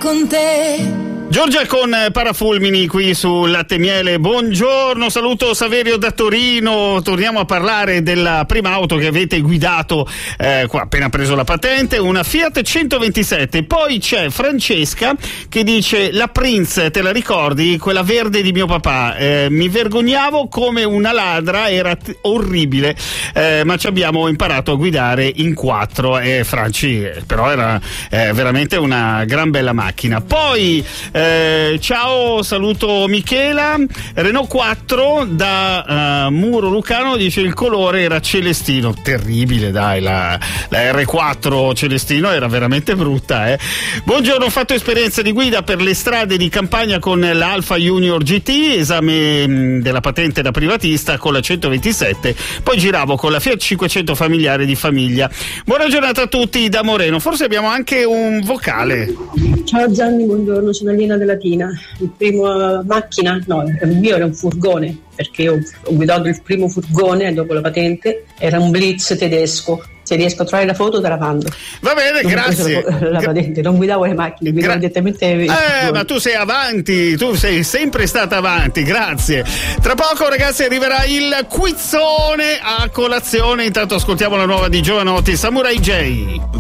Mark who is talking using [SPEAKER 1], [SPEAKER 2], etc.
[SPEAKER 1] con te.
[SPEAKER 2] Giorgia con Parafulmini qui su Latte e Miele. Buongiorno, saluto Saverio da Torino. Torniamo a parlare della prima auto che avete guidato qua, appena preso la patente, una Fiat 127. Poi c'è Francesca che dice: la Prince, te la ricordi? Quella verde di mio papà. Mi vergognavo come una ladra, era orribile, ma ci abbiamo imparato a guidare in 4. Franci, però era veramente una gran bella macchina. Poi ciao, saluto Michela. Renault 4 da Muro Lucano dice: il colore era celestino. Terribile, dai, la R4 celestino era veramente brutta. Buongiorno, ho fatto esperienza di guida per le strade di campagna con l'Alfa Junior GT, esame della patente da privatista con la 127, poi giravo con la Fiat 500 familiare di famiglia. Buona giornata a tutti da Moreno. Forse abbiamo anche un vocale.
[SPEAKER 3] Ciao Gianni, buongiorno, sono Alina della Tina. Il primo macchina, no, il mio era un furgone, perché ho guidato il primo furgone dopo la patente, era un Blitz tedesco. Se riesco a trovare la foto te la mando.
[SPEAKER 2] Va bene, non grazie.
[SPEAKER 3] La patente, non guidavo le macchine, guidavo direttamente.
[SPEAKER 2] Ma tu sei avanti, tu sei sempre stata avanti, grazie. Tra poco, ragazzi, arriverà il quizzone a colazione. Intanto ascoltiamo la nuova di Giovanotti, Samurai J.